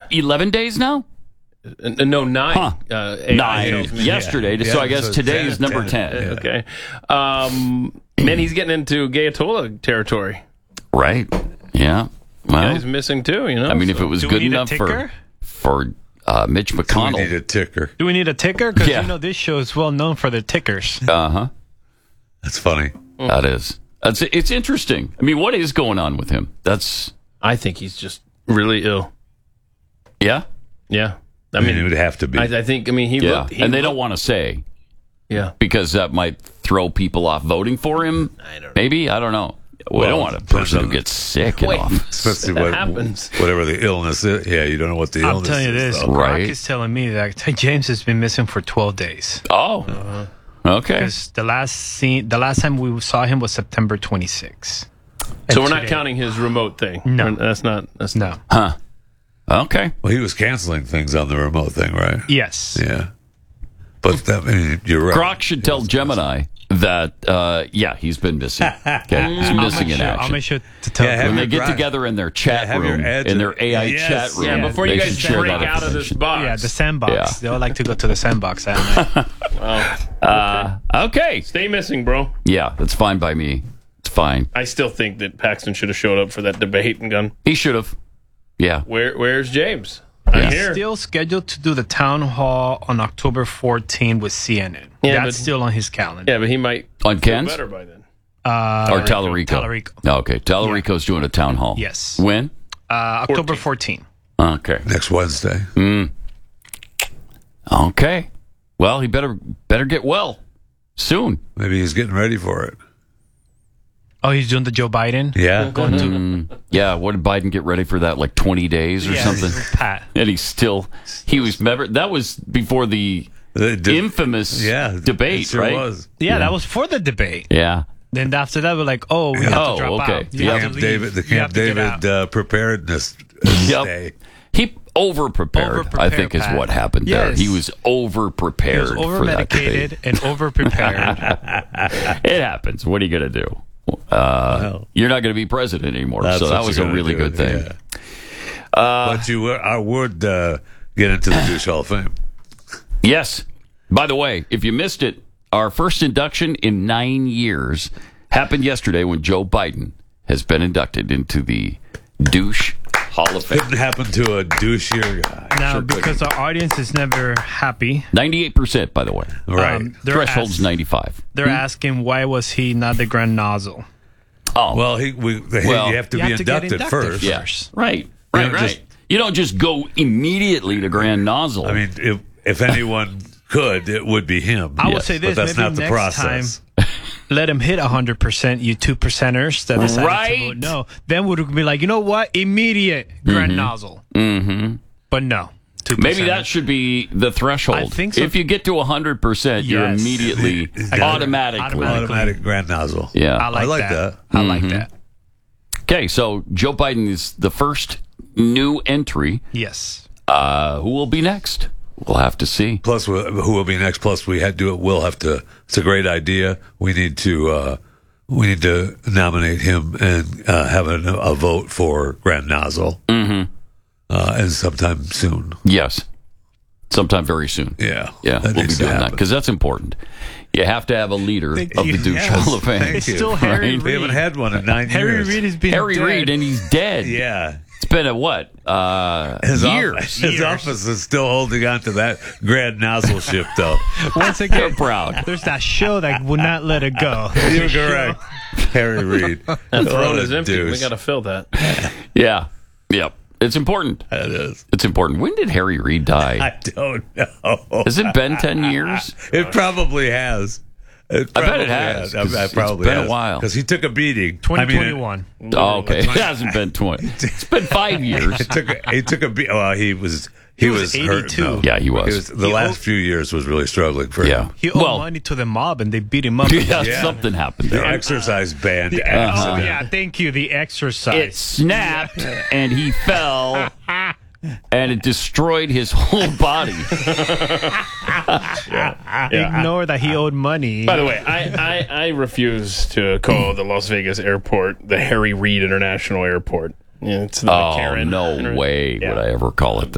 11 days now? No, 9. Huh. 9 salesmen. yesterday. Yeah. So I guess So today 10, is number 10. 10. Okay. Man, he's getting into Gayatola territory. Right. Yeah. Well, He's missing too, I mean, if it was Do we good need a enough ticker? for Mitch We need McConnell. a ticker. Do we need a ticker? Because Yeah. this show is well known for their tickers. Uh-huh. That's funny. That is. It's interesting. I mean, what is going on with him? I think he's just really ill. Yeah? Yeah. I mean, it would have to be. I think, he Yeah. looked... And they don't want to say Yeah. because that might throw people off voting for him. I don't know. Maybe? I don't know. We Well, don't want a person who gets sick and off. Especially That happens. whatever the illness is. Yeah, you don't know what the I'm illness telling you is. this. though. Right. Brock is telling me that James has been missing for 12 days. Oh. Okay. Because the last time we saw him was September 26th. So we're not today. counting his remote thing. No. That's not... No. Huh. Okay. Well, he was canceling things on the remote thing, right? Yes. Yeah. But you're right. Grok should tell Gemini that, he's been missing. Okay. He's missing in I'll action. make sure to tell Yeah, you. have When they your get Grok. together in their chat have your room, ads in their in- AI Yes. chat room, Yeah, before you they guys should share break that out of this information. box. Yeah, the sandbox. Yeah. They all like to go to the sandbox at night. Okay. Stay missing, bro. Yeah, that's fine by me. It's fine. I still think that Paxton should have showed up for that debate and gone, He should have. Yeah. where's James? Yeah. I'm here. Still scheduled to do the town hall on October 14 with CNN. Yeah, That's but- still on his calendar. Yeah, but he might On feel Ken's? better by then. Or Tallarico? Tallarico. Okay. Tallarico's doing a town hall. Yes. When? October 14. Okay. Next Wednesday. Okay. Well, he better get well soon. Maybe he's getting ready for it. Oh, he's doing the Joe Biden? Yeah. Going to Yeah, what did Biden get ready for that? Like 20 days or something? Pat. And that was before the infamous debate, it sure right? was. Yeah, that was for the debate. Yeah. Then after that, we're like, oh, we have Oh, to drop okay. out. You Yeah. have to Camp leave. David, the You Camp have to get David out. preparedness Yep. day. He over-prepared, I think, is Pat. what happened there. Yes. He was He over-prepared was for that over-medicated debate. and over-prepared. It happens. What are you going to do? You're not going to be president anymore, That's so that what was you're a gonna really do, good thing. yeah. But you would get into the Douche Hall of Fame. Yes. By the way, if you missed it, our first induction in 9 years happened yesterday when Joe Biden has been inducted into the Douche Hall of Fame. Couldn't happen to a douchier guy. Now, because our audience is never happy, 98%, by the way. Right. they're Threshold's ask- 95. They're asking why was he not the grand nozzle? Oh, Well, you have to You be have to get inducted first. yeah. first. Right. You Right, don't right. just- You don't just go immediately to Grand Nozzle. I mean, if anyone could, it would be him. I will Yes, say this, but that's maybe not the next process. time, let him hit 100%, you 2%ers that decided Right. to vote no. Then would be like, you know what? Immediate grand nozzle. Mm-hmm. But no. 2%. Maybe that should be the threshold. I think so. If you get to 100%, you're Yes. immediately, automatically. Automatic grand nozzle. Yeah. I like that. I like that. Okay, so Joe Biden is the first new entry. Yes. Who will be next? We'll have to see. Plus, who will be next? Plus, we'll have to. It's a great idea. We need to nominate him and have a vote for Grand Nozzle. Mm-hmm. And sometime soon. Yes. Sometime very soon. Yeah. Yeah, That we'll be needs to doing that happen. because that's important. You have to have a leader of the Douche Yes, Hall of Fame. thank It's you. still Harry We haven't had one in 9 Harry years. Reid has been Harry dead. Reid, and he's dead. Yeah. It's been a what? Years. His office is still holding on to that Grand Nozzle ship, though. Once They're again, proud. there's that show that would not let it go. You're correct. Harry Reid. That throne is empty. Deuce. We got to fill that. Yeah. Yep. It's important. It is. It's important. When did Harry Reid die? I don't know. Has it been 10 years? It probably has. I bet it has, 'cause I probably it's been a while. Because he took a beating. 2021. Oh, okay. It hasn't been 20. It's been 5 years. He took a beating. Well, he was hurt. 82. No. Yeah, he was. The He last owed- few years was really struggling for Yeah. him. He owed Well, money to the mob and they beat him up. yeah, Yeah. something happened The there. exercise band Oh, accident. yeah. Thank you. The exercise. It snapped and he fell and it destroyed his whole body. Ignore that he owed money. By the way, I refuse to call the Las Vegas airport the Harry Reid International Airport. Yeah, it's the Oh, McCarran. no way Yeah. would I ever call it